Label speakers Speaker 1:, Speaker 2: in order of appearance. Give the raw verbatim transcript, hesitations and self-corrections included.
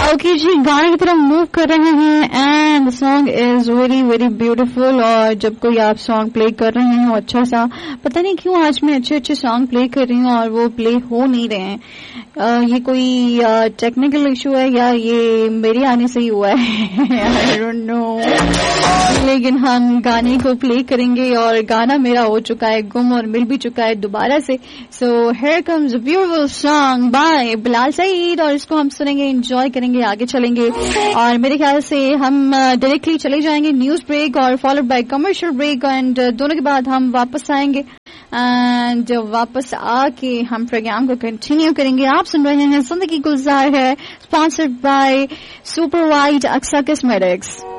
Speaker 1: Okay जी, गाने की तरफ मूव कर रहे हैं and the song is very very beautiful. और जब कोई आप सॉन्ग प्ले कर रहे हो अच्छा सा, पता नहीं क्यों आज मैं अच्छे अच्छे सॉन्ग प्ले कर रही हूँ और वो प्ले हो नहीं रहे हैं। uh, ये कोई टेक्निकल uh, इशू है या ये मेरे आने से ही हुआ है, आई डोंट नो। लेकिन हम गाने को प्ले करेंगे और गाना मेरा हो चुका है गुम और मिल भी चुका है दोबारा से। So here comes a beautiful song by Bilal Saeed और इसको हम सुनेंगे, एंजॉय करेंगे, आगे चलेंगे। और मेरे ख्याल से हम डायरेक्टली चले जाएंगे न्यूज ब्रेक और followed by commercial break and दोनों के बाद हम वापस आएंगे एंड वापस आके हम प्रोग्राम को कंटिन्यू करेंगे। आप सुन रहे हैं जिंदगी गुलजार है, sponsored by super white Aqsa cosmetics.